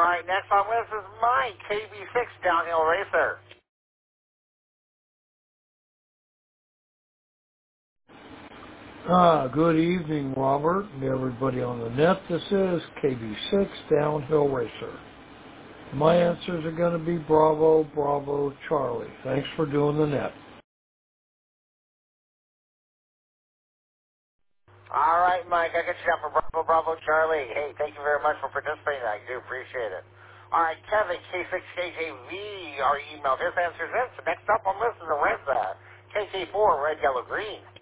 right, next on the list is Mike, KB6 Downhill Racer. Good evening, Robert, and everybody on the net. This is KB6 Downhill Racer. My answers are going to be Bravo, Bravo, Charlie. Thanks for doing the net. All right, Mike, I got you down for Bravo, Bravo, Charlie. Hey, thank you very much for participating. I do appreciate it. All right, Kevin, K6KJV, our email. His answer's in. So next up on the list is Areza, KK4, red, yellow, green.